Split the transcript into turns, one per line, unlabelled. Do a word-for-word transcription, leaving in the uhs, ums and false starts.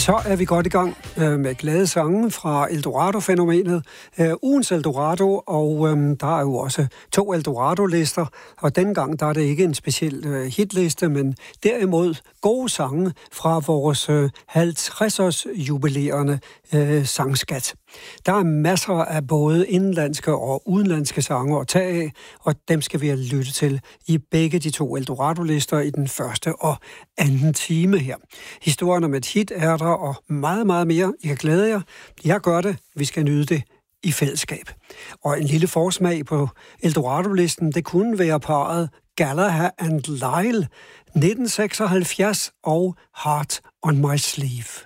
Så er vi godt i gang øh, med glade sange fra Eldorado-fænomenet. Øh, ugens Eldorado, og øh, der er jo også to Eldorado-lister, og dengang der er det ikke en speciel øh, hitliste, men derimod gode sange fra vores øh, halvtreds-års jubilerende øh, sangskat. Der er masser af både indlandske og udenlandske sange at tage af, og dem skal vi lytte til i begge de to Eldorado-lister i den første og anden time her. Historien om et hit er der, og meget, meget mere. I kan glæde jer. Jeg gør det. Vi skal nyde det i fællesskab. Og en lille forsmag på Eldorado-listen, det kunne være parret Gallagher and Lyle, nitten seksoghalvfjerds og Heart on My Sleeve.